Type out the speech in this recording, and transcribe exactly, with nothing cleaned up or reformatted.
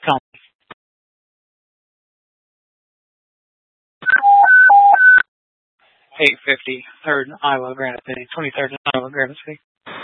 Come. eight fifty, third Iowa, Granite City. twenty-third Iowa, Granite City.